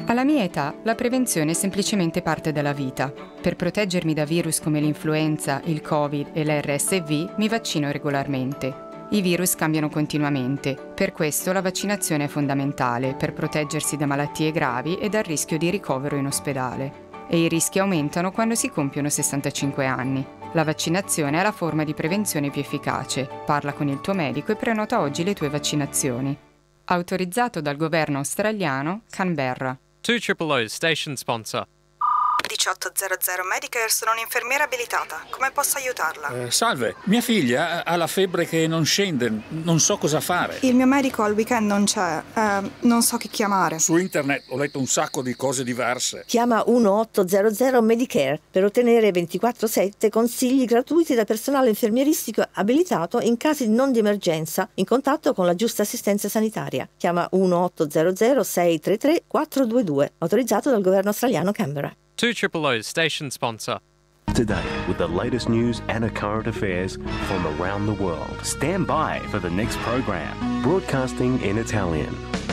Alla mia età, la prevenzione è semplicemente parte della vita. Per proteggermi da virus come l'influenza, il Covid e l'RSV, mi vaccino regolarmente. I virus cambiano continuamente, per questo la vaccinazione è fondamentale per proteggersi da malattie gravi e dal rischio di ricovero in ospedale. E i rischi aumentano quando si compiono 65 anni. La vaccinazione è la forma di prevenzione più efficace. Parla con il tuo medico e prenota oggi le tue vaccinazioni. Autorizzato dal governo australiano, Canberra. 200 station sponsor. 1800 Medicare, sono un'infermiera abilitata. Come posso aiutarla? Salve, mia figlia ha la febbre che non scende, non so cosa fare. Il mio medico al weekend non c'è, non so chi chiamare. Su internet ho letto un sacco di cose diverse. Chiama 1800 Medicare per ottenere 24/7 consigli gratuiti da personale infermieristico abilitato in casi non di emergenza, in contatto con la giusta assistenza sanitaria. Chiama 1800 633 422, autorizzato dal governo australiano Canberra. 200 station sponsor. Today, with the latest news and current affairs from around the world. Stand by for the next program, broadcasting in Italian.